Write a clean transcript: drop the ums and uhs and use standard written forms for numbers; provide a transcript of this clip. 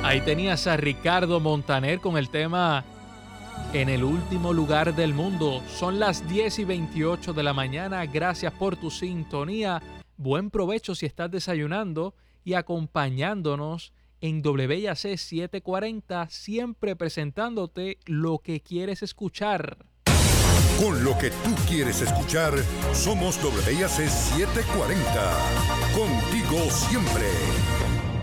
Ahí tenías a Ricardo Montaner con el tema En el último lugar del mundo. Son las 10:28 de la mañana. Gracias por tu sintonía. Buen provecho si estás desayunando y acompañándonos en WIAC 740, siempre presentándote lo que quieres escuchar. Con lo que tú quieres escuchar, somos WIAC 740. Contigo siempre.